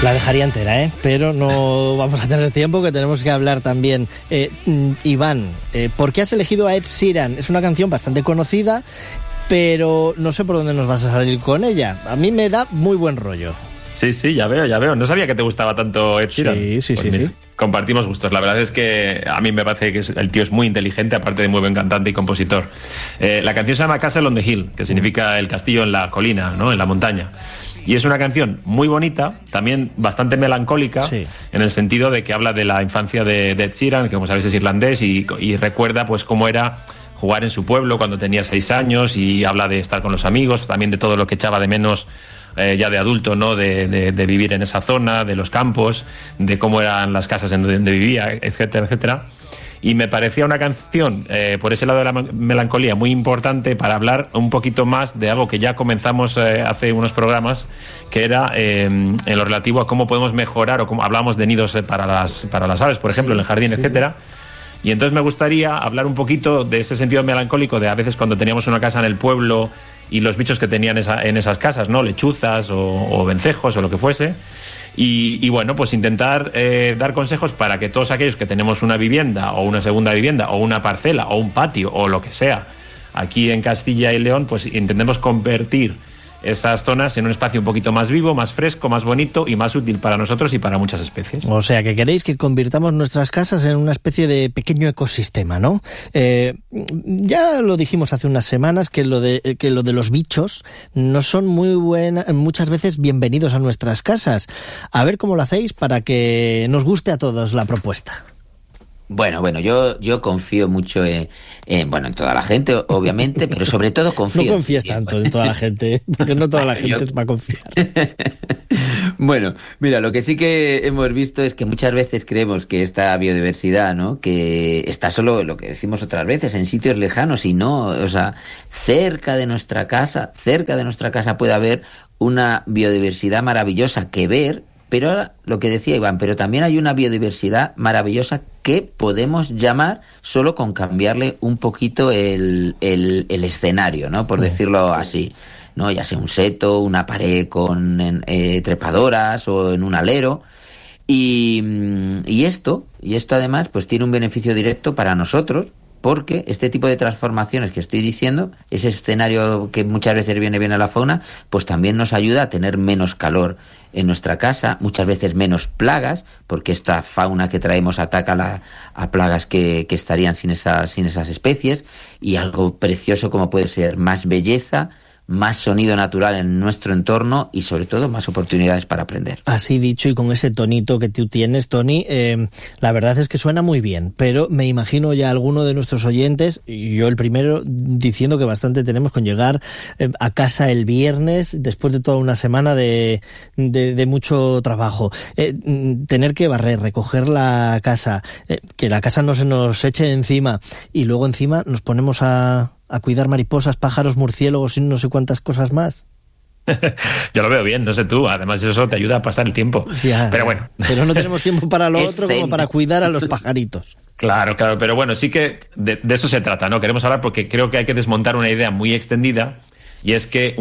La dejaría entera, pero no vamos a tener tiempo, que tenemos que hablar también. Iván, ¿por qué has elegido a Ed Sheeran? Es una canción bastante conocida, pero no sé por dónde nos vas a salir con ella. A mí me da muy buen rollo. Sí, ya veo. No sabía que te gustaba tanto Ed Sheeran. Sí. Compartimos gustos. La verdad es que a mí me parece que el tío es muy inteligente, aparte de muy buen cantante y compositor. La canción se llama Castle on the Hill, que significa el castillo en la colina, ¿no? En la montaña. Y es una canción muy bonita, también bastante melancólica, en el sentido de que habla de la infancia de Ed Sheeran, que como sabéis es irlandés, y recuerda pues cómo era jugar en su pueblo cuando tenía 6 años, y habla de estar con los amigos, también de todo lo que echaba de menos ya de adulto, ¿no? De vivir en esa zona, de los campos, de cómo eran las casas en donde vivía, etcétera, etcétera. Y me parecía una canción, por ese lado de la melancolía, muy importante para hablar un poquito más de algo que ya comenzamos hace unos programas, que era en lo relativo a cómo podemos mejorar, o cómo hablamos de nidos para las aves, por ejemplo, en el jardín, etcétera. Y entonces me gustaría hablar un poquito de ese sentido melancólico de a veces cuando teníamos una casa en el pueblo y los bichos que tenían en esas casas, ¿no? Lechuzas o vencejos o lo que fuese. Y bueno, pues intentar dar consejos para que todos aquellos que tenemos una vivienda o una segunda vivienda o una parcela o un patio o lo que sea aquí en Castilla y León, pues intentemos convertir esas zonas en un espacio un poquito más vivo, más fresco, más bonito y más útil para nosotros y para muchas especies. O sea, que queréis que convirtamos nuestras casas en una especie de pequeño ecosistema, ¿no? Ya lo dijimos hace unas semanas que lo de los bichos no son muchas veces bienvenidos a nuestras casas. A ver cómo lo hacéis para que nos guste a todos la propuesta. Bueno, yo confío mucho en toda la gente, obviamente, pero sobre todo confío... No confías tanto en toda la gente, porque no toda la gente va a confiar. Bueno, mira, lo que sí que hemos visto es que muchas veces creemos que esta biodiversidad, ¿no?, que está solo, lo que decimos otras veces, en sitios lejanos, y no, o sea, cerca de nuestra casa puede haber una biodiversidad maravillosa que ver. Pero ahora, lo que decía Iván, pero también hay una biodiversidad maravillosa que podemos llamar solo con cambiarle un poquito el escenario, ¿no? Por decirlo así, ¿no? Ya sea un seto, una pared con trepadoras o en un alero. Y esto además pues tiene un beneficio directo para nosotros, porque este tipo de transformaciones que estoy diciendo, ese escenario que muchas veces viene bien a la fauna, pues también nos ayuda a tener menos calor en nuestra casa, muchas veces menos plagas, porque esta fauna que traemos ataca a plagas que estarían sin esas especies, y algo precioso como puede ser más belleza, más sonido natural en nuestro entorno y sobre todo más oportunidades para aprender. Así dicho, y con ese tonito que tú tienes, Tony, la verdad es que suena muy bien, pero me imagino ya alguno de nuestros oyentes, y yo el primero, diciendo que bastante tenemos con llegar a casa el viernes después de toda una semana de mucho trabajo, tener que barrer, recoger la casa, que la casa no se nos eche encima, y luego encima nos ponemos a cuidar mariposas, pájaros, murciélagos y no sé cuántas cosas más. Yo lo veo bien, no sé tú. Además eso te ayuda a pasar el tiempo. Pero bueno. Pero no tenemos tiempo para lo otro como para cuidar a los pajaritos. Claro, pero bueno, sí que de eso se trata, ¿no? Queremos hablar porque creo que hay que desmontar una idea muy extendida, y es que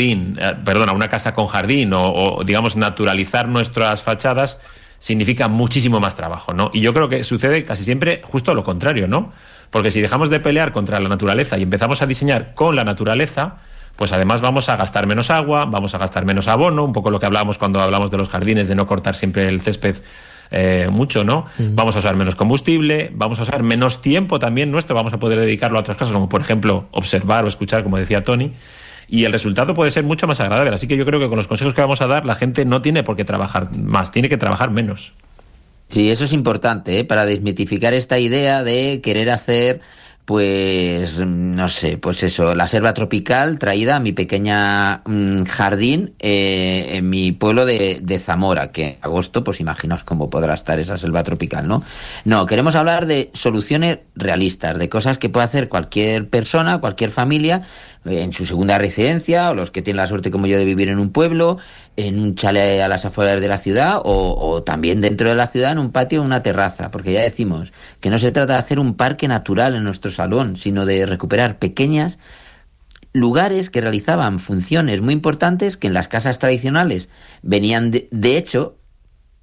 una casa con jardín o digamos naturalizar nuestras fachadas significa muchísimo más trabajo, ¿no? Y yo creo que sucede casi siempre justo lo contrario, ¿no? Porque si dejamos de pelear contra la naturaleza y empezamos a diseñar con la naturaleza, pues además vamos a gastar menos agua, vamos a gastar menos abono, un poco lo que hablábamos cuando hablamos de los jardines, de no cortar siempre el césped mucho, ¿no? Vamos a usar menos combustible, vamos a usar menos tiempo también nuestro, vamos a poder dedicarlo a otras cosas, como por ejemplo observar o escuchar, como decía Tony, y el resultado puede ser mucho más agradable. Así que yo creo que con los consejos que vamos a dar, la gente no tiene por qué trabajar más, tiene que trabajar menos. Sí, eso es importante, para desmitificar esta idea de querer hacer, pues, no sé, pues eso, la selva tropical traída a mi pequeña jardín en mi pueblo de Zamora, que en agosto, pues imaginaos cómo podrá estar esa selva tropical, ¿no? No, queremos hablar de soluciones realistas, de cosas que puede hacer cualquier persona, cualquier familia, en su segunda residencia, o los que tienen la suerte como yo de vivir en un pueblo, en un chalet a las afueras de la ciudad, o también dentro de la ciudad en un patio o una terraza, porque ya decimos que no se trata de hacer un parque natural en nuestro salón, sino de recuperar pequeñas lugares que realizaban funciones muy importantes que en las casas tradicionales venían de hecho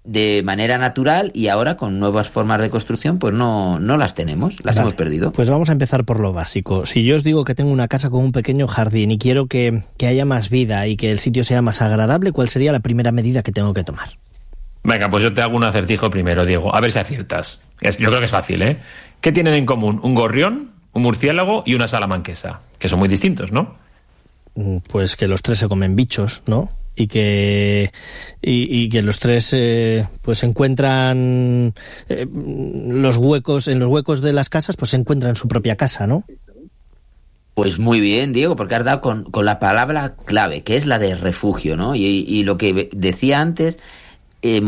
de manera natural y ahora con nuevas formas de construcción pues no las tenemos, las hemos perdido. Pues vamos a empezar por lo básico. Si yo os digo que tengo una casa con un pequeño jardín y quiero que haya más vida y que el sitio sea más agradable, ¿cuál sería la primera medida que tengo que tomar? Venga, pues yo te hago un acertijo primero, Diego, a ver si aciertas. Yo creo que es fácil, ¿eh? ¿Qué tienen en común un gorrión, un murciélago y una salamanquesa? Que son muy distintos, ¿no? Pues que los tres se comen bichos, ¿no? Y que los tres pues encuentran los huecos de las casas, pues se encuentran su propia casa, ¿no? Pues muy bien, Diego, porque has dado con la palabra clave, que es la de refugio, ¿no? Y lo que decía antes viene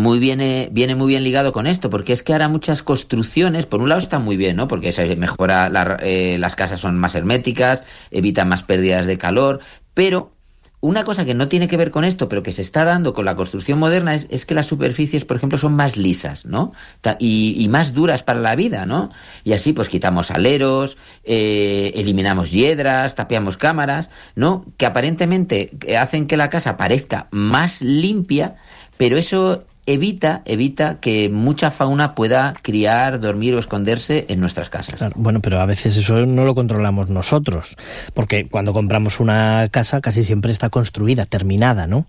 muy bien ligado con esto, porque es que ahora muchas construcciones, por un lado están muy bien, ¿no? Porque se mejora, las casas son más herméticas, evitan más pérdidas de calor, pero una cosa que no tiene que ver con esto, pero que se está dando con la construcción moderna es que las superficies, por ejemplo, son más lisas, ¿no? Y más duras para la vida, ¿no? Y así pues quitamos aleros, eliminamos hiedras, tapiamos cámaras, ¿no? Que aparentemente hacen que la casa parezca más limpia, pero eso evita que mucha fauna pueda criar, dormir o esconderse en nuestras casas. Claro, bueno, pero a veces eso no lo controlamos nosotros, porque cuando compramos una casa casi siempre está construida, terminada, ¿no?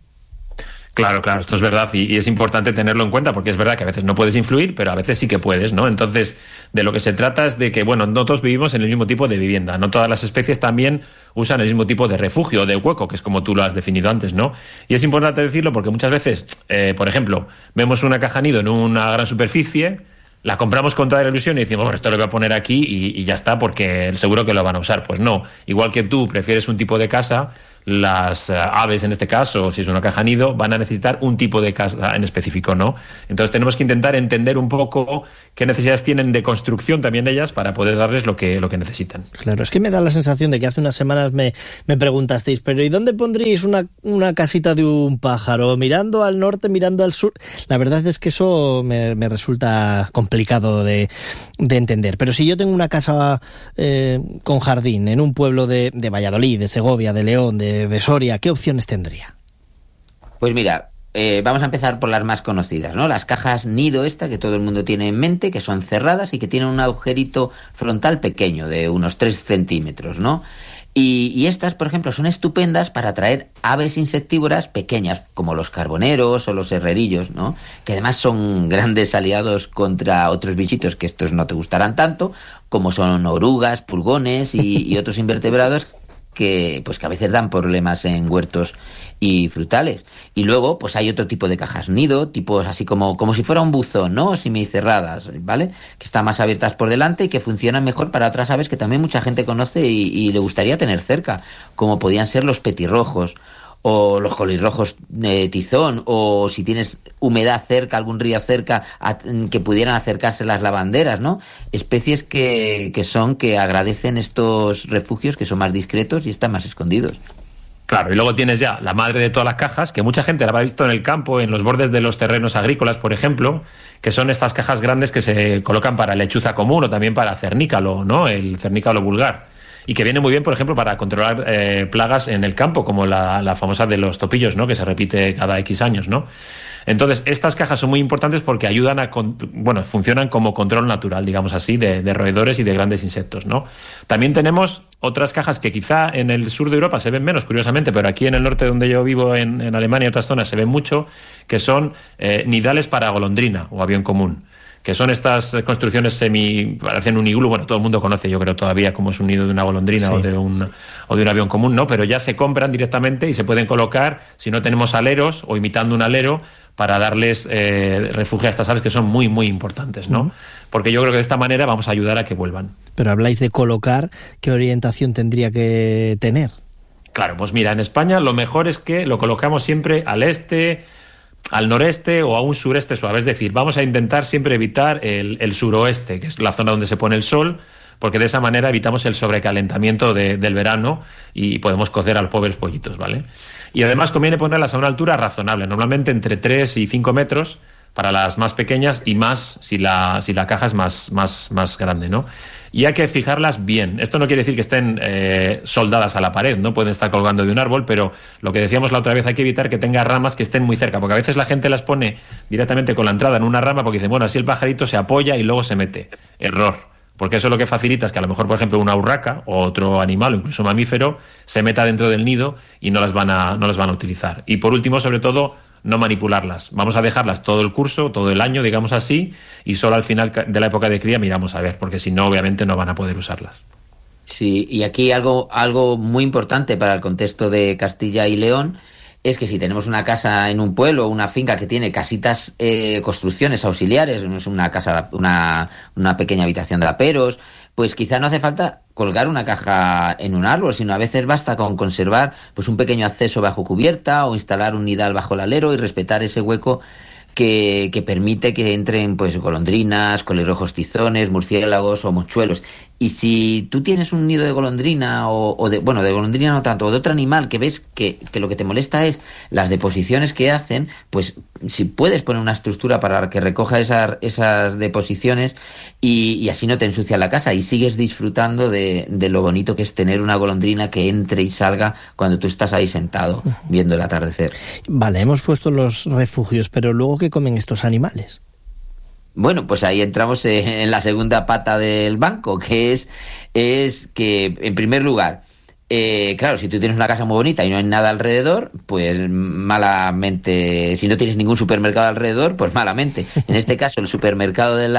Claro, esto es verdad y es importante tenerlo en cuenta porque es verdad que a veces no puedes influir, pero a veces sí que puedes, ¿no? Entonces, de lo que se trata es de que, bueno, no todos vivimos en el mismo tipo de vivienda, no todas las especies también usan el mismo tipo de refugio, de hueco, que es como tú lo has definido antes, ¿no? Y es importante decirlo porque muchas veces, por ejemplo, vemos una caja nido en una gran superficie, la compramos con toda la ilusión y decimos, bueno, esto lo voy a poner aquí y ya está porque seguro que lo van a usar. Pues no, igual que tú prefieres un tipo de casa, las aves en este caso, si es una caja nido, van a necesitar un tipo de casa en específico, ¿no? Entonces tenemos que intentar entender un poco qué necesidades tienen de construcción también ellas para poder darles lo que necesitan. Claro, es que me da la sensación de que hace unas semanas me preguntasteis, pero ¿y dónde pondríais una casita de un pájaro? ¿Mirando al norte, mirando al sur? La verdad es que eso me resulta complicado de entender. Pero si yo tengo una casa con jardín en un pueblo de Valladolid, de Segovia, de León, de Soria, ¿qué opciones tendría? Pues mira, vamos a empezar por las más conocidas, ¿no? Las cajas nido que todo el mundo tiene en mente, que son cerradas y que tienen un agujerito frontal pequeño de unos 3 centímetros, ¿no? Y estas, por ejemplo, son estupendas para atraer aves insectívoras pequeñas, como los carboneros o los herrerillos, ¿no? Que además son grandes aliados contra otros bichitos que estos no te gustarán tanto, como son orugas, pulgones y otros invertebrados que a veces dan problemas en huertos y frutales. Y luego pues hay otro tipo de cajas nido, tipos así como si fuera un buzón, ¿no? Semicerradas, ¿vale? Que están más abiertas por delante y que funcionan mejor para otras aves que también mucha gente conoce y le gustaría tener cerca, como podían ser los petirrojos o los colirrojos tizón, o si tienes humedad cerca, algún río cerca, que pudieran acercarse las lavanderas, ¿no? Especies que agradecen estos refugios, que son más discretos y están más escondidos. Claro, y luego tienes ya la madre de todas las cajas, que mucha gente la habrá visto en el campo, en los bordes de los terrenos agrícolas, por ejemplo, que son estas cajas grandes que se colocan para lechuza común o también para cernícalo, ¿no? El cernícalo vulgar. Y que viene muy bien, por ejemplo, para controlar plagas en el campo, como la famosa de los topillos, ¿no? Que se repite cada X años, ¿no? Entonces, estas cajas son muy importantes porque ayudan funcionan como control natural, digamos así, de roedores y de grandes insectos, ¿no? También tenemos otras cajas que quizá en el sur de Europa se ven menos, curiosamente, pero aquí en el norte donde yo vivo, en Alemania y otras zonas, se ven mucho, que son nidales para golondrina o avión común, que son estas construcciones parecen un iglú, bueno, todo el mundo conoce, yo creo todavía, cómo es un nido de una golondrina, sí, o de un avión común, ¿no? Pero ya se compran directamente y se pueden colocar, si no tenemos aleros o imitando un alero, para darles refugio a estas aves que son muy, muy importantes, ¿no? Porque yo creo que de esta manera vamos a ayudar a que vuelvan. Pero habláis de colocar, ¿qué orientación tendría que tener? Claro, pues mira, en España lo mejor es que lo colocamos siempre al este, al noreste o a un sureste suave, es decir, vamos a intentar siempre evitar el suroeste, que es la zona donde se pone el sol, porque de esa manera evitamos el sobrecalentamiento del verano y podemos cocer a los pobres pollitos, ¿vale? Y además conviene ponerlas a una altura razonable, normalmente entre 3 y 5 metros, para las más pequeñas y más si la caja es más grande, ¿no? Y hay que fijarlas bien. Esto no quiere decir que estén soldadas a la pared, ¿no? Pueden estar colgando de un árbol, pero lo que decíamos la otra vez, hay que evitar que tenga ramas que estén muy cerca, porque a veces la gente las pone directamente con la entrada en una rama porque dicen, bueno, así el pajarito se apoya y luego se mete. Error. Porque eso lo que facilita es que a lo mejor, por ejemplo, una urraca o otro animal o incluso mamífero se meta dentro del nido y no las van a utilizar. Y por último, sobre todo, no manipularlas. Vamos a dejarlas todo el curso, todo el año, digamos así, y solo al final de la época de cría miramos a ver, porque si no, obviamente no van a poder usarlas. Sí, y aquí algo muy importante para el contexto de Castilla y León es que si tenemos una casa en un pueblo, una finca que tiene casitas, construcciones auxiliares, una casa, una pequeña habitación de aperos, pues quizá no hace falta colgar una caja en un árbol, sino a veces basta con conservar pues un pequeño acceso bajo cubierta o instalar un nidal bajo el alero y respetar ese hueco que permite que entren pues golondrinas, colirrojos tizones, murciélagos o mochuelos. Y si tú tienes un nido de golondrina de golondrina no tanto, o de otro animal que ves que lo que te molesta es las deposiciones que hacen, pues si puedes poner una estructura para que recoja esas deposiciones y así no te ensucia la casa y sigues disfrutando de lo bonito que es tener una golondrina que entre y salga cuando tú estás ahí sentado viendo el atardecer. Vale, hemos puesto los refugios, pero luego, ¿qué comen estos animales? Bueno, pues ahí entramos en la segunda pata del banco, que es que, en primer lugar, claro, si tú tienes una casa muy bonita y no hay nada alrededor, pues malamente, si no tienes ningún supermercado alrededor, pues malamente. En este caso, el supermercado de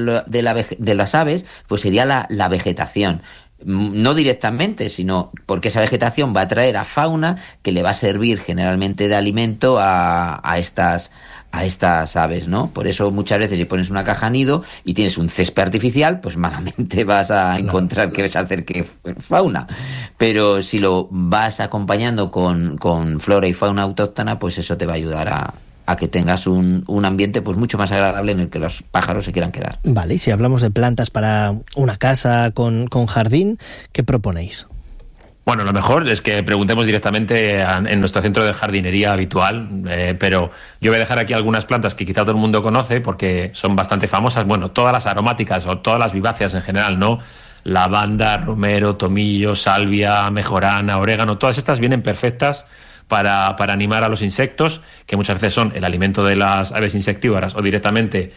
las aves, pues sería la vegetación. No directamente, sino porque esa vegetación va a traer a fauna que le va a servir generalmente de alimento a estas aves, ¿no? Por eso muchas veces si pones una caja nido y tienes un césped artificial, pues malamente vas a encontrar que vas a hacer que fauna. Pero si lo vas acompañando con flora y fauna autóctona, pues eso te va a ayudar a que tengas un ambiente pues mucho más agradable en el que los pájaros se quieran quedar. Vale, y si hablamos de plantas para una casa con jardín, ¿qué proponéis? Bueno, lo mejor es que preguntemos directamente en nuestro centro de jardinería habitual, pero yo voy a dejar aquí algunas plantas que quizá todo el mundo conoce porque son bastante famosas. Bueno, todas las aromáticas o todas las viváceas en general, ¿no? Lavanda, romero, tomillo, salvia, mejorana, orégano, todas estas vienen perfectas para animar a los insectos, que muchas veces son el alimento de las aves insectívoras o directamente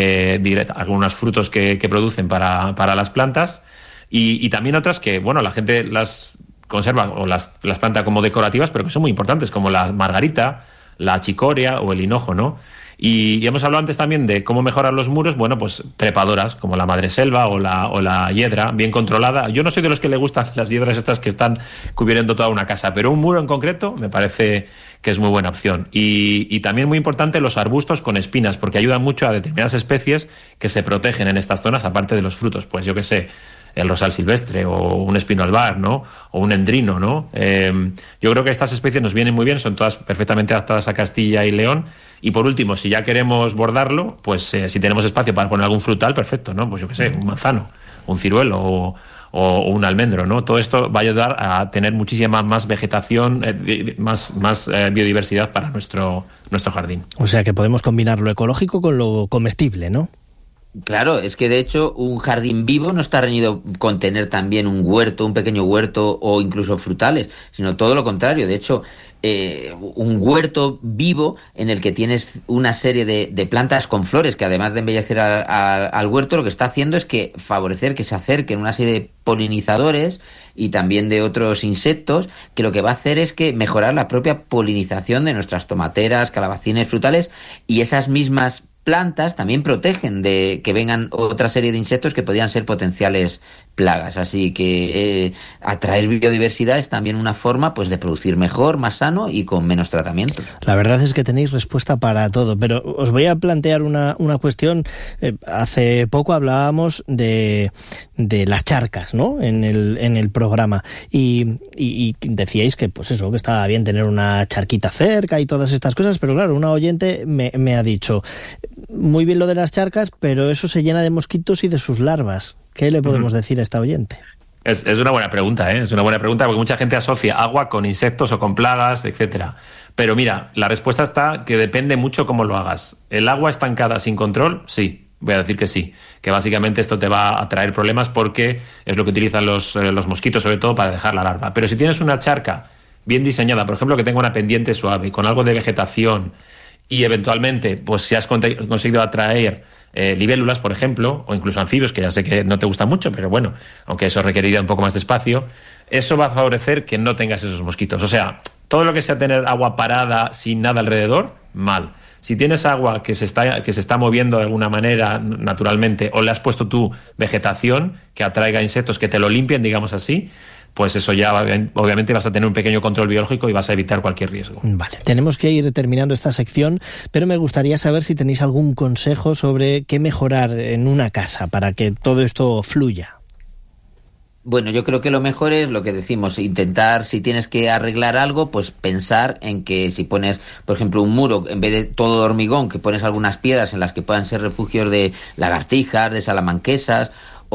algunos frutos que producen para las plantas. Y también otras que, bueno, la gente las conserva o las planta como decorativas, pero que son muy importantes, como la margarita, la chicoria o el hinojo, ¿no? Y hemos hablado antes también de cómo mejorar los muros, bueno, pues trepadoras, como la madreselva o la hiedra, bien controlada. Yo no soy de los que le gustan las hiedras estas que están cubriendo toda una casa, pero un muro en concreto me parece que es muy buena opción. Y también muy importante los arbustos con espinas, porque ayudan mucho a determinadas especies que se protegen en estas zonas, aparte de los frutos, pues yo qué sé, el rosal silvestre o un espino albar, ¿no? O un endrino, ¿no? Yo creo que estas especies nos vienen muy bien, son todas perfectamente adaptadas a Castilla y León. Y por último, si ya queremos bordarlo, pues si tenemos espacio para poner algún frutal, perfecto, ¿no? Pues yo qué sé, un manzano, un ciruelo o un almendro, ¿no? Todo esto va a ayudar a tener muchísima más vegetación, más biodiversidad para nuestro jardín. O sea que podemos combinar lo ecológico con lo comestible, ¿no? Claro, es que de hecho un jardín vivo no está reñido con tener también un huerto, un pequeño huerto o incluso frutales, sino todo lo contrario. De hecho, un huerto vivo en el que tienes una serie de plantas con flores que además de embellecer al huerto, lo que está haciendo es que favorecer que se acerquen una serie de polinizadores y también de otros insectos, que lo que va a hacer es que mejorar la propia polinización de nuestras tomateras, calabacines, frutales, y esas mismas plantas también protegen de que vengan otra serie de insectos que podrían ser potenciales plagas. Así que atraer biodiversidad es también una forma pues de producir mejor, más sano y con menos tratamientos. La verdad es que tenéis respuesta para todo, pero os voy a plantear una cuestión. Hace poco hablábamos de las charcas, ¿no? En el programa y decíais que pues eso, que estaba bien tener una charquita cerca y todas estas cosas, pero claro, una oyente me ha dicho, muy bien lo de las charcas, pero eso se llena de mosquitos y de sus larvas. ¿Qué le podemos decir a esta oyente? Es una buena pregunta, ¿eh? Es una buena pregunta porque mucha gente asocia agua con insectos o con plagas, etcétera. Pero mira, la respuesta está que depende mucho cómo lo hagas. ¿El agua estancada sin control? Sí, voy a decir que sí. Que básicamente esto te va a traer problemas porque es lo que utilizan los mosquitos, sobre todo, para dejar la larva. Pero si tienes una charca bien diseñada, por ejemplo, que tenga una pendiente suave, con algo de vegetación, y eventualmente, pues si has conseguido atraer libélulas, por ejemplo, o incluso anfibios, que ya sé que no te gustan mucho, pero bueno, aunque eso requeriría un poco más de espacio, eso va a favorecer que no tengas esos mosquitos. O sea, todo lo que sea tener agua parada sin nada alrededor, mal. Si tienes agua que se está moviendo de alguna manera naturalmente, o le has puesto tú vegetación que atraiga insectos que te lo limpien, digamos así, pues eso ya obviamente vas a tener un pequeño control biológico y vas a evitar cualquier riesgo. Vale, tenemos que ir terminando esta sección, pero me gustaría saber si tenéis algún consejo sobre qué mejorar en una casa para que todo esto fluya. Bueno, yo creo que lo mejor es lo que decimos, intentar, si tienes que arreglar algo, pues pensar en que si pones, por ejemplo, un muro, en vez de todo hormigón, que pones algunas piedras en las que puedan ser refugios de lagartijas, de salamanquesas,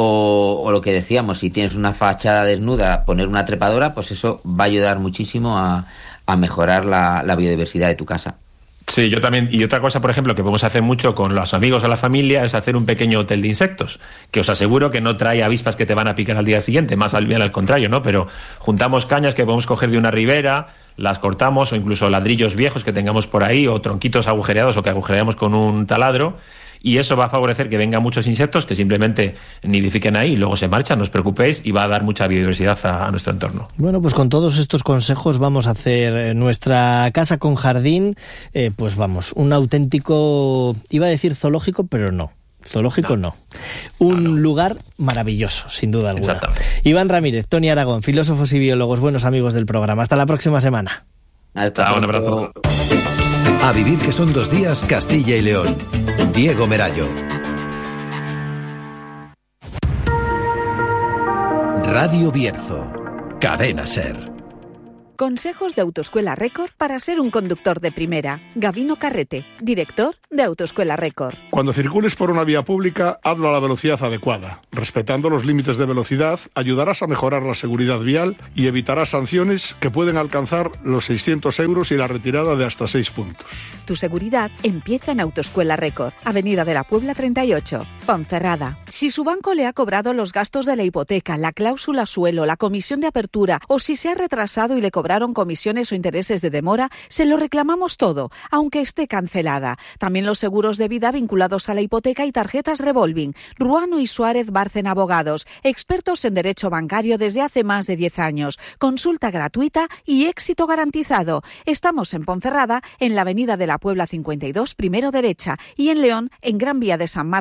o lo que decíamos, si tienes una fachada desnuda, poner una trepadora, pues eso va a ayudar muchísimo a mejorar la biodiversidad de tu casa. Sí, yo también. Y otra cosa, por ejemplo, que podemos hacer mucho con los amigos o la familia es hacer un pequeño hotel de insectos, que os aseguro que no trae avispas que te van a picar al día siguiente, más bien al contrario, ¿no? Pero juntamos cañas que podemos coger de una ribera, las cortamos, o incluso ladrillos viejos que tengamos por ahí, o tronquitos agujereados o que agujereamos con un taladro, y eso va a favorecer que vengan muchos insectos que simplemente nidifiquen ahí y luego se marchan, no os preocupéis, y va a dar mucha biodiversidad a nuestro entorno. Bueno, pues con todos estos consejos vamos a hacer nuestra casa con jardín, pues vamos, un auténtico, iba a decir zoológico, pero no. Zoológico no. Un lugar maravilloso, sin duda alguna. Iván Ramírez, Toni Aragón, filósofos y biólogos, buenos amigos del programa. Hasta la próxima semana. Hasta un abrazo. A vivir que son 2 días, Castilla y León. Diego Merayo. Radio Bierzo. Cadena SER. Consejos de Autoescuela Record para ser un conductor de primera. Gabino Carrete, director de Autoescuela Record. Cuando circules por una vía pública, hazlo a la velocidad adecuada. Respetando los límites de velocidad, ayudarás a mejorar la seguridad vial y evitarás sanciones que pueden alcanzar los 600 euros y la retirada de hasta 6 puntos. Tu seguridad empieza en Autoescuela Record, Avenida de la Puebla 38, Ponferrada. Si su banco le ha cobrado los gastos de la hipoteca, la cláusula suelo, la comisión de apertura, o si se ha retrasado y le cobraron comisiones o intereses de demora, se lo reclamamos todo, aunque esté cancelada. También los seguros de vida vinculados a la hipoteca y tarjetas revolving. Ruano y Suárez Bárcena Abogados, expertos en derecho bancario desde hace más de 10 años. Consulta gratuita y éxito garantizado. Estamos en Ponferrada, en la Avenida de la Puebla 52, primero derecha, y en León, en Gran Vía de San Marcos.